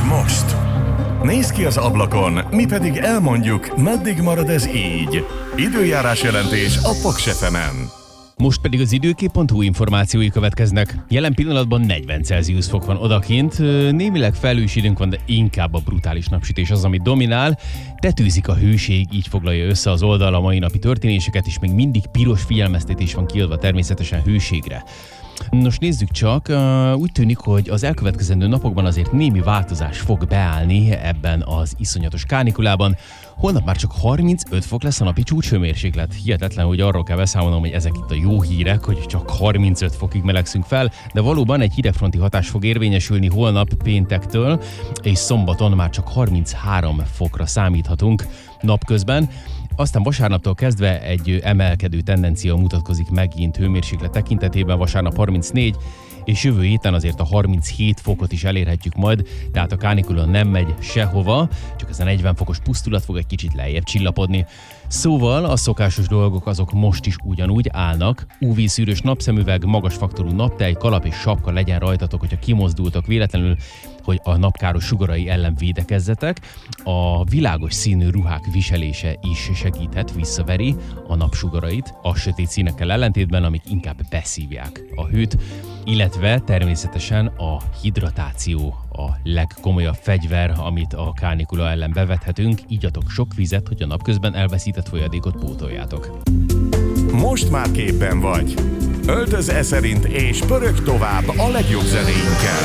most. Nézz ki az ablakon, mi pedig elmondjuk, meddig marad ez így. Időjárás jelentés a Paks FM-en. Most pedig az időkép.hu információi következnek. Jelen pillanatban 40 Celsius fok van odakint, némileg felhős időnk van, de inkább a brutális napsütés az, ami dominál. Tetőzik a hőség, így foglalja össze az oldal a mai napi történéseket, és még mindig piros figyelmeztetés van kiadva természetesen hőségre. Nos, nézzük csak, úgy tűnik, hogy az elkövetkezendő napokban azért némi változás fog beállni ebben az iszonyatos kánikulában. Holnap már csak 35 fok lesz a napi csúcshőmérséklet. Hihetetlen, hogy arról kell beszámolnom, hogy ezek itt a jó hírek, hogy csak 35 fokig melegszünk fel, de valóban egy hidegfronti hatás fog érvényesülni holnap péntektől, és szombaton már csak 33 fokra számíthatunk napközben. Aztán vasárnaptól kezdve egy emelkedő tendencia mutatkozik megint hőmérséklet tekintetében, vasárnap 34, és jövő héten azért a 37 fokot is elérhetjük majd, tehát a kánikula nem megy sehova, csak ez a 40 fokos pusztulat fog egy kicsit lejjebb csillapodni. Szóval a szokásos dolgok azok most is ugyanúgy állnak. UV-szűrős napszemüveg, magas faktorú naptej, kalap és sapka legyen rajtatok, hogyha kimozdultok véletlenül, hogy a napkáros sugarai ellen védekezzetek. A világos színű ruhák viselése is segíthet, visszaveri a napsugarait a sötét színekkel ellentétben, amik inkább beszívják a hőt, illetve természetesen a hidratáció a legkomolyabb fegyver, amit a kánikula ellen bevethetünk. Igyatok sok vizet, hogy a napközben elveszített folyadékot pótoljátok. Most már képben vagy. Öltöz e szerint és pörög tovább a legjobb zenéinkkel.